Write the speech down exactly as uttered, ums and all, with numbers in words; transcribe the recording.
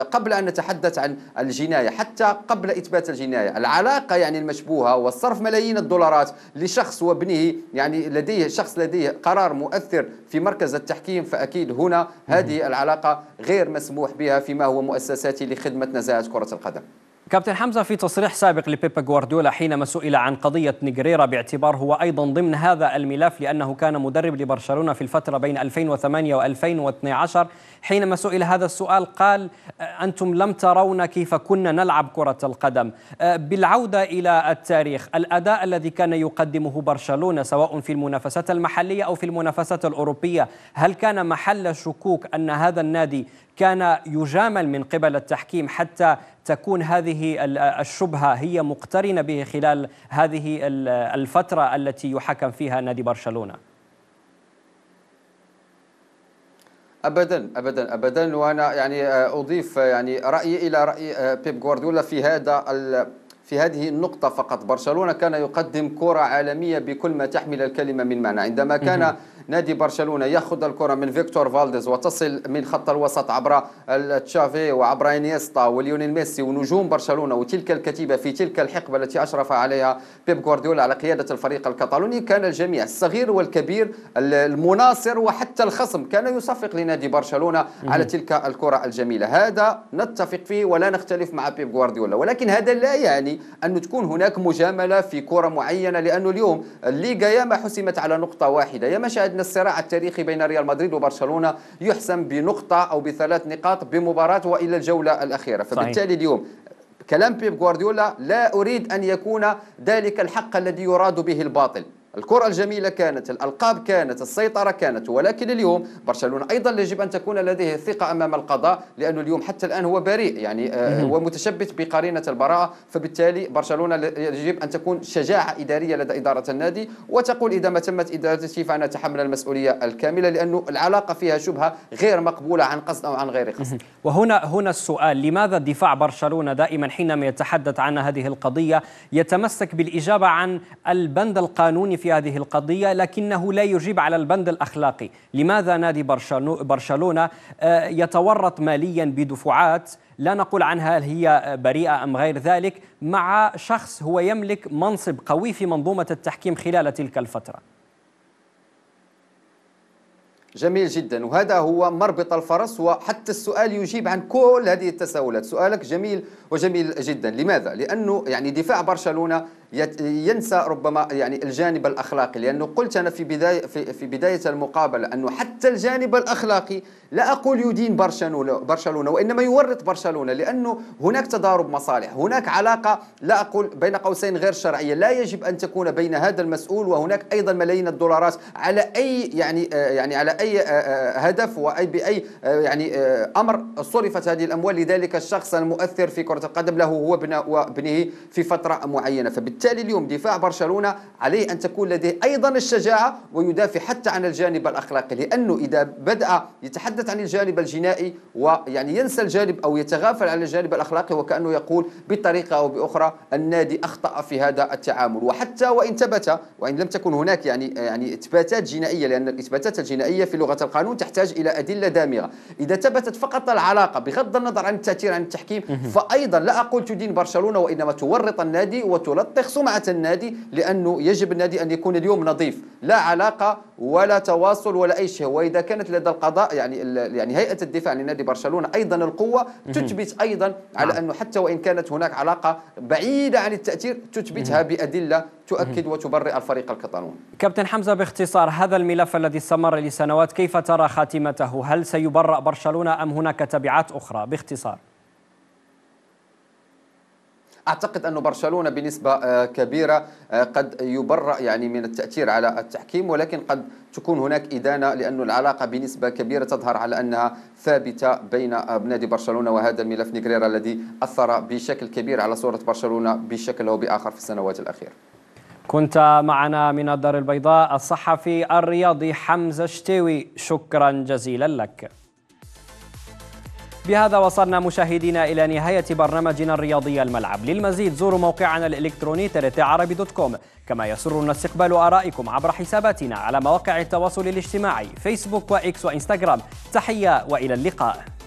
قبل أن نتحدث عن الجناية، حتى قبل إثبات الجناية، العلاقة يعني المشبوهة وصرف ملايين الدولارات لشخص وابنه، يعني لديه شخص لديه قرار مؤثر في مركز التحكيم، فأكيد هنا هذه العلاقة غير مسموح بها فيما هو مؤسساتي لخدمة نزاهة كرة القدم. كابتن حمزة، في تصريح سابق لبيب غوارديولا حينما سئل عن قضية نيغريرا باعتبار هو أيضا ضمن هذا الملف لأنه كان مدرب لبرشلونة في الفترة بين ألفين وثمانية وألفين واثني عشر، حينما سئل هذا السؤال قال: أنتم لم ترون كيف كنا نلعب كرة القدم. بالعودة إلى التاريخ، الأداء الذي كان يقدمه برشلونة سواء في المنافسات المحلية أو في المنافسات الأوروبية، هل كان محل شكوك أن هذا النادي كان يجامل من قبل التحكيم حتى تكون هذه الشبهة هي مقترنة به خلال هذه الفترة التي يحكم فيها نادي برشلونة؟ ابدا ابدا ابدا، وانا يعني اضيف يعني رايي الى راي بيب غوارديولا في هذا في هذه النقطة فقط. برشلونة كان يقدم كرة عالمية بكل ما تحمل الكلمة من معنى. عندما كان نادي برشلونة يأخذ الكرة من فيكتور فالديز وتصل من خط الوسط عبر تشافي وعبر انيستا وليونيل ميسي ونجوم برشلونة وتلك الكتيبة في تلك الحقبة التي أشرف عليها بيب غوارديولا على قيادة الفريق الكتالوني، كان الجميع الصغير والكبير المناصر وحتى الخصم كان يصفق لنادي برشلونة على تلك الكرة الجميلة. هذا نتفق فيه ولا نختلف مع بيب غوارديولا، ولكن هذا لا يعني أن تكون هناك مجاملة في كرة معينة، لأنه اليوم الليغا ياما حسمت على نقطة واحدة، ياما شاهدنا الصراع التاريخي بين ريال مدريد وبرشلونة يحسم بنقطة أو بثلاث نقاط بمباراة وإلى الجولة الأخيرة. فبالتالي صحيح. اليوم كلام بيب غوارديولا لا أريد أن يكون ذلك الحق الذي يراد به الباطل. الكرة الجميلة كانت، الألقاب كانت، السيطرة كانت، ولكن اليوم برشلونة أيضا يجب أن تكون لديه ثقة أمام القضاء، لأنه اليوم حتى الآن هو بريء، يعني هو متشبث بقرينة البراءة. فبالتالي برشلونة يجب أن تكون شجاعة إدارية لدى إدارة النادي وتقول إذا ما تمت إدارتي فأنا أتحمل المسؤولية الكاملة، لأنه العلاقة فيها شبهة غير مقبولة عن قصد أو عن غير قصد. وهنا هنا السؤال: لماذا دفاع برشلونة دائما حينما يتحدث عن هذه القضية يتمسك بالإجابة عن البند القانوني في هذه القضية لكنه لا يجيب على البند الأخلاقي؟ لماذا نادي برشلونة يتورط ماليا بدفعات لا نقول عنها هل هي بريئة أم غير ذلك مع شخص هو يملك منصب قوي في منظومة التحكيم خلال تلك الفترة؟ جميل جدا، وهذا هو مربط الفرس، وحتى السؤال يجيب عن كل هذه التساؤلات. سؤالك جميل وجميل جدا. لماذا؟ لأنه يعني دفاع برشلونة ينسى ربما يعني الجانب الأخلاقي، لأنه قلت أنا في بداية في, في بداية المقابلة أنه حتى الجانب الأخلاقي لا أقول يدين برشلونة برشلونة وإنما يورط برشلونة، لأنه هناك تضارب مصالح، هناك علاقة لا أقول بين قوسين غير شرعية لا يجب أن تكون بين هذا المسؤول وهناك أيضا ملايين الدولارات على أي يعني يعني على أي هدف وأي بأي يعني أمر صرفت هذه الأموال لذلك الشخص المؤثر في كرة القدم له هو وابنه في فترة معينة. فبالتالي اليوم دفاع برشلونة عليه أن تكون لديه أيضا الشجاعة ويدافع حتى عن الجانب الأخلاقي، لأنه إذا بدأ يتحدث عن الجانب الجنائي ويعني ينسى الجانب أو يتغافل عن الجانب الأخلاقي وكأنه يقول بطريقة أو بأخرى النادي أخطأ في هذا التعامل. وحتى وإن ثبت وإن لم تكن هناك يعني يعني إثباتات جنائية، لأن الإثباتات الجنائية في لغة القانون تحتاج إلى أدلة دامغة، إذا ثبتت فقط العلاقة بغض النظر عن التأثير عن التحكيم فأيضا لا أقول تدين برشلونة وإنما تورط النادي وتلطخ سمعة النادي، لأنه يجب النادي أن يكون اليوم نظيف، لا علاقة ولا تواصل ولا أي شيء. وإذا كانت لدى القضاء يعني يعني هيئة الدفاع لنادي برشلونة أيضا القوة تثبت أيضا على أنه حتى وإن كانت هناك علاقة بعيدة عن التأثير تثبتها بأدلة تؤكد وتبرئ الفريق الكتالوني. كابتن حمزة، باختصار هذا الملف الذي استمر لسنوات كيف ترى خاتمته؟ هل سيبرأ برشلونة أم هناك تبعات أخرى؟ باختصار. أعتقد أن برشلونة بنسبة كبيرة قد يبرأ يعني من التأثير على التحكيم، ولكن قد تكون هناك إدانة لأن العلاقة بنسبة كبيرة تظهر على أنها ثابتة بين نادي برشلونة وهذا الملف نيغريرا الذي أثر بشكل كبير على صورة برشلونة بشكل أو بآخر في السنوات الأخيرة. كنت معنا من الدار البيضاء الصحفي الرياضي حمزة شتاوي، شكرا جزيلا لك. بهذا وصلنا مشاهدينا إلى نهاية برنامجنا الرياضي الملعب. للمزيد زوروا موقعنا الإلكتروني تي عربي دوت كوم، كما يسرنا استقبال آرائكم عبر حساباتنا على مواقع التواصل الاجتماعي فيسبوك وإكس وإنستغرام. تحية وإلى اللقاء.